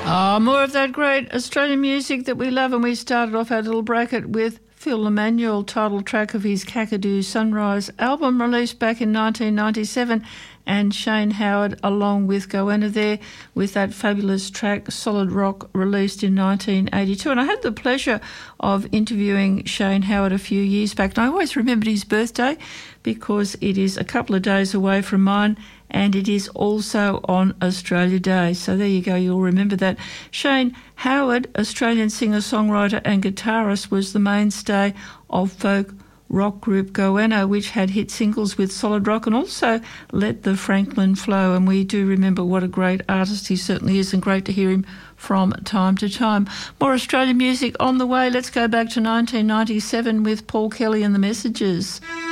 More of that great Australian music that we love, and we started off our little bracket with Phil Emmanuel, title track of his Kakadu Sunrise album released back in 1997, and Shane Howard along with Goanna there with that fabulous track Solid Rock released in 1982. And I had the pleasure of interviewing Shane Howard a few years back, and I always remembered his birthday because it is a couple of days away from mine, and it is also on Australia Day. So there you go, you'll remember that. Shane Howard, Australian singer-songwriter and guitarist, was the mainstay of folk rock group Goanna, which had hit singles with Solid Rock and also Let the Franklin Flow. And we do remember what a great artist he certainly is, and great to hear him from time to time. More Australian music on the way. Let's go back to 1997 with Paul Kelly and the Messages.